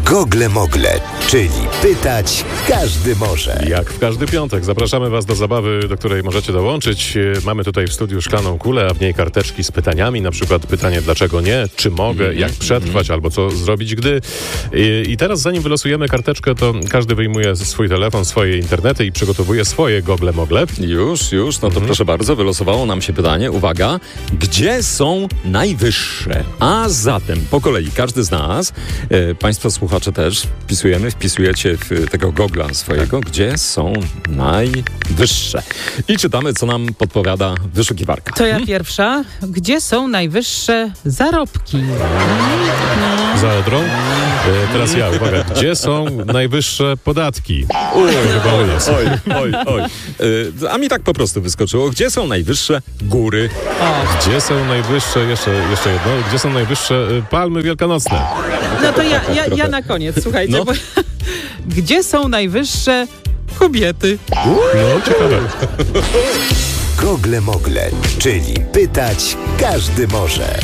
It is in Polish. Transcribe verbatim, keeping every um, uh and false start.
Gogle Mogle, czyli pytać każdy może. Jak w każdy piątek zapraszamy Was do zabawy, do której możecie dołączyć. Mamy tutaj w studiu szklaną kulę, a w niej karteczki z pytaniami, na przykład pytanie dlaczego nie, czy mogę, mm-hmm. jak przetrwać, mm-hmm. albo co zrobić gdy. I, I teraz zanim wylosujemy karteczkę, to każdy wyjmuje swój telefon, swoje internety i przygotowuje swoje Gogle Mogle. Już, już, no to mm-hmm. proszę bardzo, wylosowało nam się pytanie, uwaga, gdzie są najwyższe? A zatem po kolei każdy z nas, e, Państwo słuchacze też, wpisujemy, wpisujecie w tego Gogla swojego, gdzie są najwyższe. I czytamy, co nam podpowiada wyszukiwarka. To ja pierwsza. Gdzie są najwyższe zarobki? Za Odrą. E, teraz ja, uwaga, gdzie są najwyższe podatki? Oj, chyba oj, oj, oj, oj. E, a mi tak po prostu wyskoczyło. Gdzie są najwyższe góry? O. Gdzie są najwyższe, jeszcze, jeszcze jedno, gdzie są najwyższe y, palmy wielkanocne? No to ja, ja, ja na koniec, słuchajcie. No. Bo, gdzie są najwyższe kobiety? No, ciekawe. Gogle Mogle, czyli pytać każdy może.